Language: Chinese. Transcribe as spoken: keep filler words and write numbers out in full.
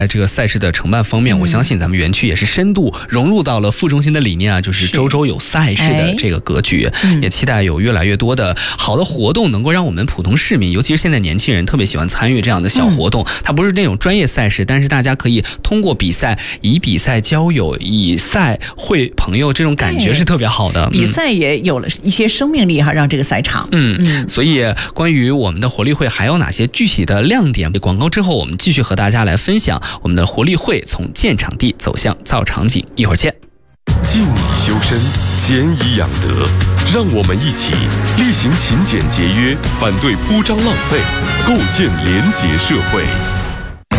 在这个赛事的承办方面，我相信咱们园区也是深度融入到了副中心的理念啊，就是周周有赛事的这个格局，也期待有越来越多的好的活动能够让我们普通市民，尤其是现在年轻人特别喜欢参与这样的小活动。它不是那种专业赛事，但是大家可以通过比赛，以比赛交友，以赛会朋友，这种感觉是特别好的。 比赛也有了一些生命力哈，让这个赛场。 嗯嗯。所以关于我们的活力会还有哪些具体的亮点？广告之后，我们继续和大家来分享。我们的活力会从建场地走向造场景，一会儿见。 静以修身，俭以养德，让我们一起厉行勤俭节约，反对铺张浪费，构建廉洁社会。